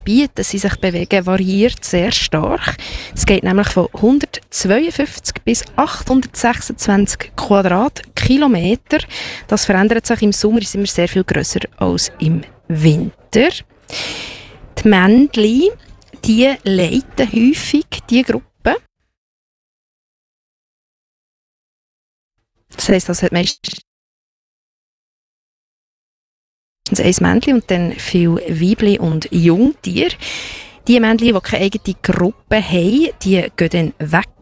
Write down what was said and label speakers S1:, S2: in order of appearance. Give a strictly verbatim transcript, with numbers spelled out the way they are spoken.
S1: Gebiet, das sie sich bewegen, variiert sehr stark. Es geht nämlich von hundertzweiundfünfzig bis achthundertsechsundzwanzig Quadratkilometer. Das verändert sich. Im Sommer ist immer sehr viel grösser als im Winter. Die Männchen, die leiten häufig die Gruppe. Das heisst, das hat meistens ein Männchen und dann viele Weibchen und Jungtiere. Die Männchen, die keine eigene Gruppe haben, die gehen dann weg